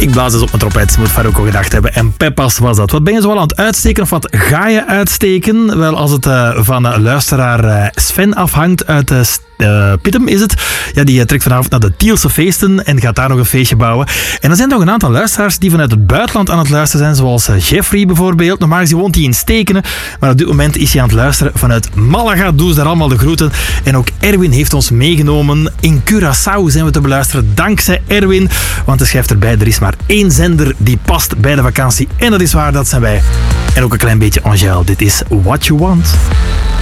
Ik blaas dus op mijn trompet, moet Farouk al gedacht hebben. En Peppas was dat. Wat ben je zo al aan het uitsteken of wat ga je uitsteken? Wel, als het van luisteraar Sven afhangt uit Pittem is het. Ja, die trekt vanavond naar de Tielse feesten en gaat daar nog een feestje bouwen. En er zijn nog een aantal luisteraars die vanuit het buitenland aan het luisteren zijn, zoals Jeffrey bijvoorbeeld. Normaal gezien woont hij in Stekenen, maar op dit moment is hij aan het luisteren vanuit Malaga. Doe ze daar allemaal de groeten. En ook Erwin heeft ons meegenomen. In Curaçao zijn we te beluisteren, dankzij Erwin. Want hij schrijft erbij, er is maar één zender die past bij de vakantie. En dat is waar, dat zijn wij. En ook een klein beetje Angèle. Dit is What You Want.